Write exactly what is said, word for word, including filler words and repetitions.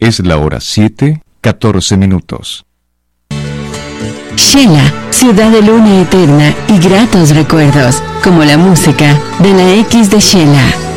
Es la hora siete, catorce minutos. Shela, ciudad de luna eterna y gratos recuerdos, como la música de la X de Shela.